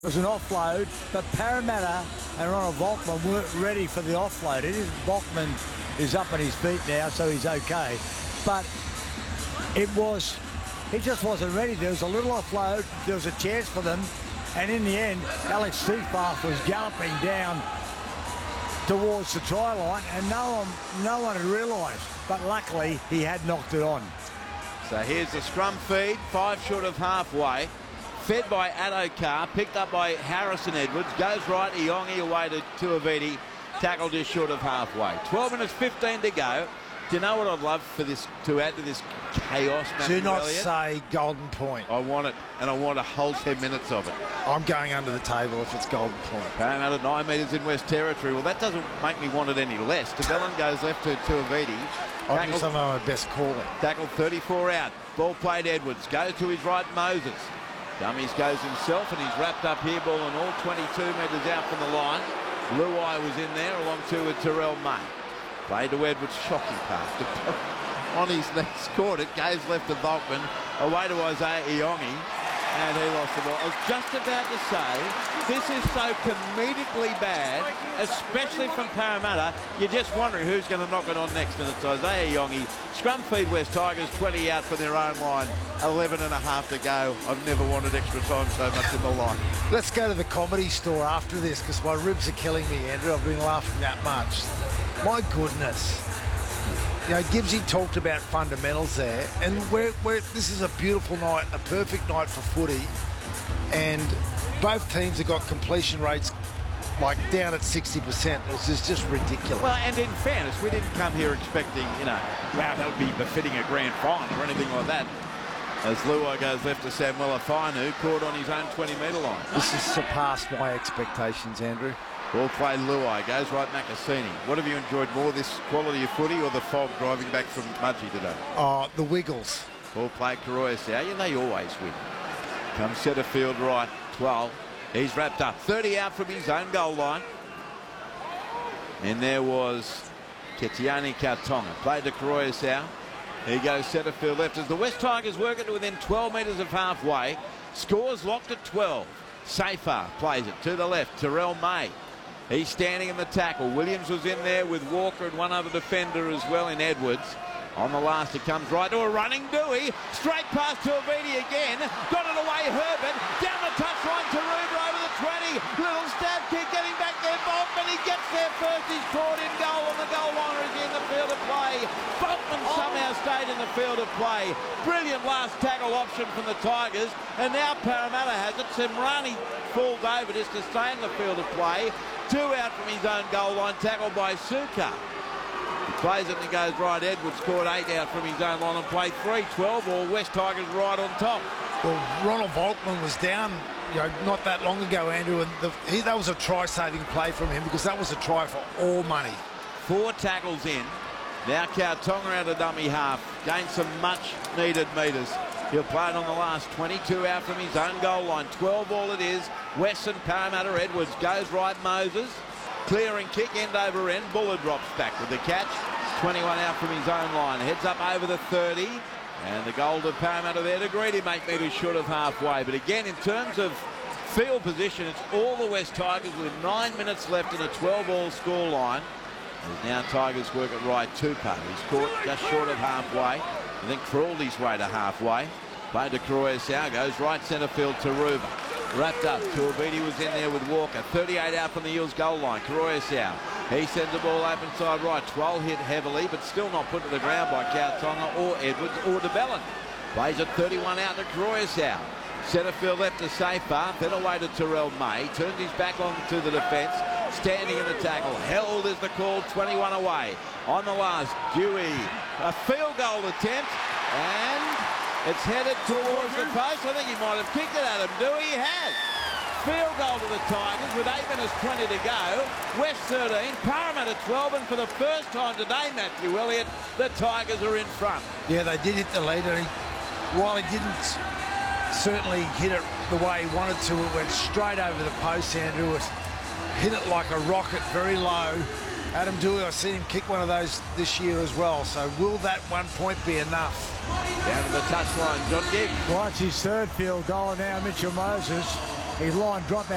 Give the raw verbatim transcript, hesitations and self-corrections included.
It was an offload, but Parramatta and Ronald Volkman weren't ready for the offload. It is Volkman is up on his feet now, so he's okay. But it was, he just wasn't ready. There was a little offload, there was a chance for them, and in the end, Alex Seyfarth was galloping down towards the try line, and no one, no one had realised. But luckily, he had knocked it on. So here's the scrum feed, five short of halfway. Fed by Addo-Carr, picked up by Harrison Edwards, goes right, Iongi away to Tuiviti, tackled just short of halfway. twelve minutes fifteen to go. Do you know what I'd love for this to add to this chaos, Matthew Do not Elliott? say golden point. I want it, and I want a whole ten minutes of it. I'm going under the table if it's golden point. Parramatta nine metres in West Territory. Well, that doesn't make me want it any less. DeBellin goes left to Tuiviti. I guess I'm my best calling. Tackled thirty-four out. Ball played Edwards. Goes to his right, Moses. Dummies goes himself, and he's wrapped up here, ball and all, twenty-two metres out from the line. Luai was in there, along to with Terrell May. Played to Edwards, shocking pass. On his next court, it goes left to Volkman, away to Isaiah Iongi, and he lost the ball. I was just about to say, this is so comedically bad, especially from Parramatta. You're just wondering who's going to knock it on next, and it's Isaiah Iongi. Scrum feed West Tigers, twenty out from their own line, eleven and a half to go. I've never wanted extra time so much in my life. Let's go to the Comedy Store after this, because my ribs are killing me, Andrew. I've been laughing that much. My goodness. You know, Gibbsy talked about fundamentals there, and we're, we're, this is a beautiful night, a perfect night for footy, and both teams have got completion rates like down at sixty percent. It's just, just ridiculous. Well, and in fairness, we didn't come here expecting, you know, wow, that would be befitting a grand final or anything like that. As Luai goes left to Samuel Afinu, caught on his own twenty metre line. This has surpassed my expectations, Andrew. Ball played Luai, goes right Macassini. What have you enjoyed more, this quality of footy or the fog driving back from Mudgee today? Oh, the Wiggles. Ball played Koroisau, yeah, they always win. Comes centre field right, twelve. He's wrapped up, thirty out from his own goal line. And there was Ketiani Kautonga, played to Koroisau. He goes centre field left as the West Tigers work it to within twelve metres of halfway. Scores locked at twelve. Seyfarth plays it to the left, Terrell May. He's standing in the tackle. Williams was in there with Walker and one other defender as well in Edwards. On the last, it comes right to a running Dewey. Straight past Tuiviti again. Got it away, Herbert. Down the touchline, Taruba over the twenty. Little stab kick getting back there. Volkman, he gets there first. He's caught in goal, and the goal line is in the field of play. Volkman somehow stayed in the field of play. Brilliant last tackle option from the Tigers. And now Parramatta has it. Semrani falls over just to stay in the field of play. Two out from his own goal line, tackled by Sukkar. He plays it and he goes right. Edwards caught eight out from his own line and played three twelve, or West Tigers right on top. Well, Ronald Volkman was down, you know, not that long ago, Andrew, and the, he, that was a try-saving play from him, because that was a try for all money. Four tackles in. Now Kautonga out of dummy half. Gained some much-needed metres. He'll play it on the last, twenty-two out from his own goal line. twelve all it is. Wesson, Parramatta, Edwards goes right, Moses. Clearing kick, end over end. Buller drops back with the catch. twenty-one out from his own line. Heads up over the thirty. And the goal to Parramatta there to greedy, eight metres short of halfway. But again, in terms of field position, it's all the West Tigers with nine minutes left in a twelve all score line. As now Tigers work it right, Tupou. He's caught just short of halfway. I think crawled his way to halfway. Played to Koroisau, goes right centre field to Ruba. Wrapped up, Tuiviti was in there with Walker. thirty-eight out from the Eels goal line, Koroisau. He sends the ball open side right. twelve hit heavily, but still not put to the ground by Kautonga or Edwards or DeBellin. Plays it thirty-one out to Koroisau. Centre field left to Seyfarth, then away to Terrell May. Turns his back on to the defence. Standing in the tackle. Held is the call, twenty-one away. On the last, Dewey. A field goal attempt, and it's headed towards the post. I think he might have kicked it at him. Dewey He has. Field goal to the Tigers with eight minutes twenty to go. West thirteen, Parramatta twelve, and for the first time today, Matthew Elliott, the Tigers are in front. Yeah, they did hit the leader. He, while he didn't certainly hit it the way he wanted to, it went straight over the post, Andrew. It hit it like a rocket, very low. Adam Dewey, I've seen him kick one of those this year as well. So will that one point be enough? Down to the touchline, John Gibb. Well, it's his third field goal now, Mitchell Moses. His line dropped